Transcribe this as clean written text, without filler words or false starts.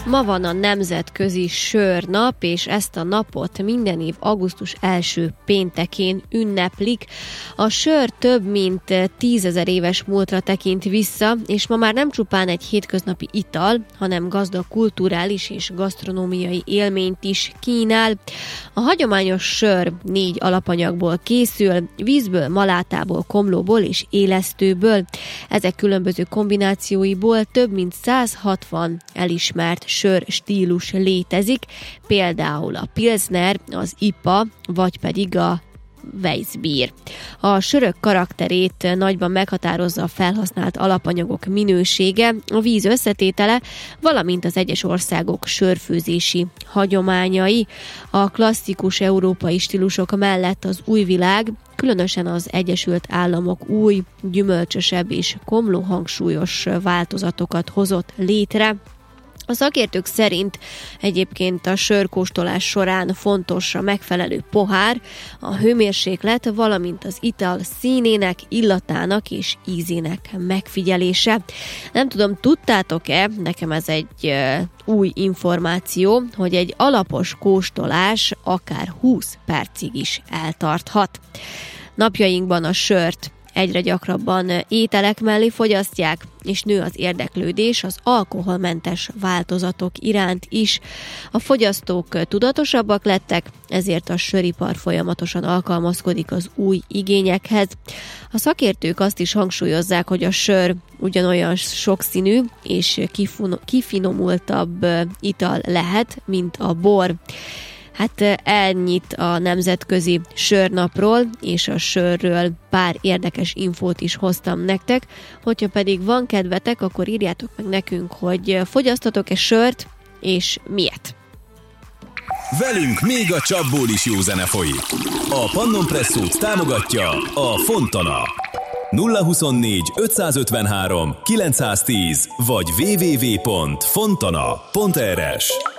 Ma van a Nemzetközi Sörnap, és ezt a napot minden év augusztus első péntekén ünneplik. A sör több mint 10 000 éves múltra tekint vissza, és ma már nem csupán egy hétköznapi ital, hanem gazdag kulturális és gasztronómiai élményt is kínál. A hagyományos sör 4 alapanyagból készül: vízből, malátából, komlóból és élesztőből. Ezek különböző kombinációiból több mint 160 elismert sör stílus létezik, például a Pilsner, az IPA, vagy pedig a Weissbier. A sörök karakterét nagyban meghatározza a felhasznált alapanyagok minősége, a víz összetétele, valamint az egyes országok sörfőzési hagyományai. A klasszikus európai stílusok mellett az új világ, különösen az Egyesült Államok új, gyümölcsösebb és komlóhangsúlyos változatokat hozott létre. A szakértők szerint egyébként a sörkóstolás során fontos a megfelelő pohár, a hőmérséklet, valamint az ital színének, illatának és ízének megfigyelése. Nem tudom, tudtátok-e, nekem ez egy új információ, hogy egy alapos kóstolás akár 20 percig is eltarthat. Napjainkban a sört egyre gyakrabban ételek mellé fogyasztják, és nő az érdeklődés az alkoholmentes változatok iránt is. A fogyasztók tudatosabbak lettek, ezért a söripar folyamatosan alkalmazkodik az új igényekhez. A szakértők azt is hangsúlyozzák, hogy a sör ugyanolyan sokszínű és kifinomultabb ital lehet, mint a bor. Hát ennyit a Nemzetközi Sörnapról, és a sörről pár érdekes infót is hoztam nektek. Hogyha pedig van kedvetek, akkor írjátok meg nekünk, hogy fogyasztatok-e sört, és miért. Velünk még a csapból is jó zene folyik. A Pannon Presszót támogatja a Fontana. 024 553 910 vagy www.fontana.rs.